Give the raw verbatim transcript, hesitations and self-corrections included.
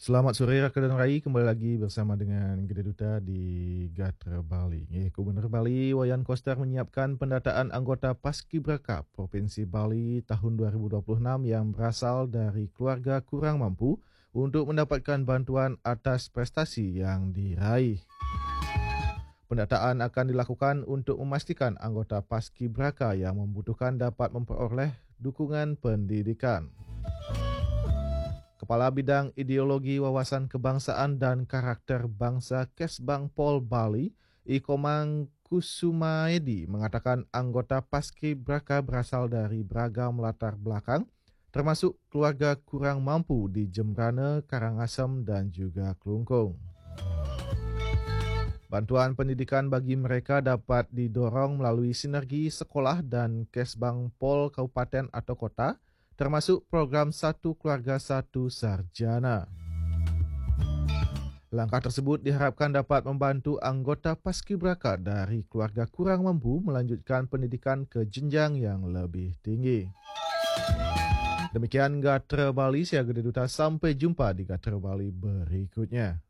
Selamat sore rakan dan rai, kembali lagi bersama dengan Gede Duta di Gatra Bali. Eh, Gubernur Bali Wayan Koster menyiapkan pendataan anggota Paskibraka Provinsi Bali tahun dua ribu dua puluh enam yang berasal dari keluarga kurang mampu untuk mendapatkan bantuan atas prestasi yang diraih. Pendataan akan dilakukan untuk memastikan anggota Paskibraka yang membutuhkan dapat memperoleh dukungan pendidikan. Kepala Bidang Ideologi Wawasan Kebangsaan dan Karakter Bangsa Kesbang Pol Bali, Ikomang Kusumaedi, mengatakan anggota Paskibraka berasal dari beragam latar belakang, termasuk keluarga kurang mampu di Jembrana, Karangasem, dan juga Kelungkung. Bantuan pendidikan bagi mereka dapat didorong melalui sinergi sekolah dan Kesbang Pol Kabupaten atau Kota, termasuk program Satu Keluarga Satu Sarjana. Langkah tersebut diharapkan dapat membantu anggota Paskibraka dari keluarga kurang mampu melanjutkan pendidikan ke jenjang yang lebih tinggi. Demikian Gatra Bali, saya Gede Duta. Sampai jumpa di Gatra Bali berikutnya.